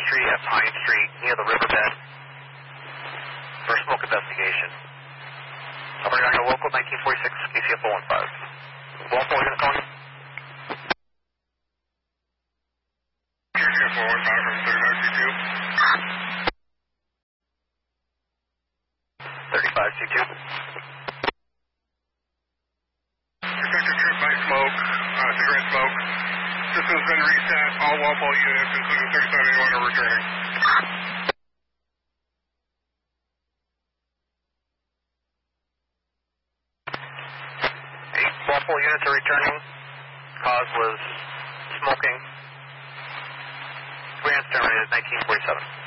at Pine Street near the riverbed for a smoke investigation. Operator, I got local 1946, KCF 015. Walpole, you're going to call me? KCF 015 from 35C2. 35C2. Detected trip by smoke, cigarette smoke. System's been reset. All Walpole units, including 3781, are returning. Walpole units are returning. Cause was smoking. Clearance terminated 1947.